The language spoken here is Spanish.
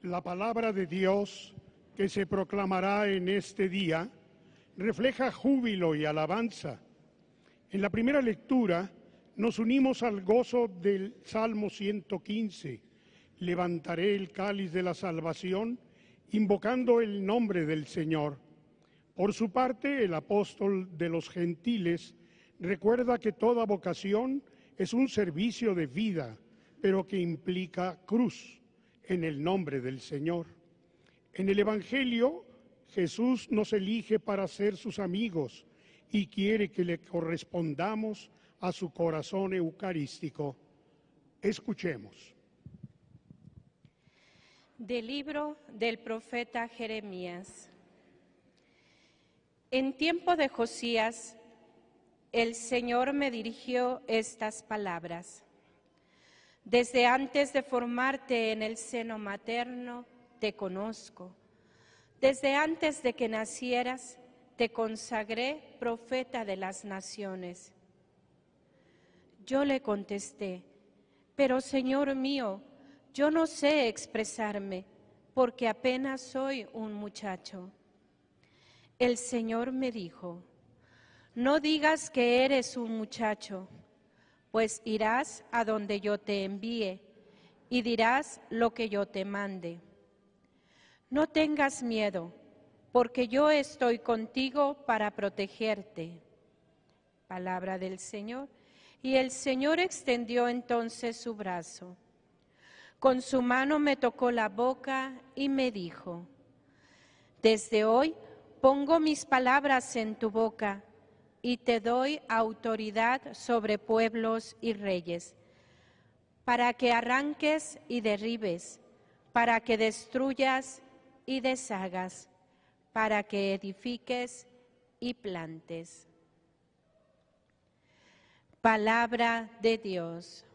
La palabra de Dios que se proclamará en este día refleja júbilo y alabanza. En la primera lectura nos unimos al gozo del Salmo 115. Levantaré el cáliz de la salvación, invocando el nombre del Señor. Por su parte, el apóstol de los gentiles recuerda que toda vocación es un servicio de vida, pero que implica cruz en el nombre del Señor. En el Evangelio, Jesús nos elige para ser sus amigos y quiere que le correspondamos a su corazón eucarístico. Escuchemos. Del libro del profeta Jeremías. En tiempo de Josías, el Señor me dirigió estas palabras. Desde antes de formarte en el seno materno, te conozco. Desde antes de que nacieras, te consagré profeta de las naciones. Yo le contesté, pero Señor mío, yo no sé expresarme, porque apenas soy un muchacho. El Señor me dijo, no digas que eres un muchacho, pues irás a donde yo te envíe y dirás lo que yo te mande. No tengas miedo, porque yo estoy contigo para protegerte. Palabra del Señor. Y el Señor extendió entonces su brazo. Con su mano me tocó la boca y me dijo, desde hoy pongo mis palabras en tu boca y te doy autoridad sobre pueblos y reyes, para que arranques y derribes, para que destruyas y deshagas, para que edifiques y plantes. Palabra de Dios.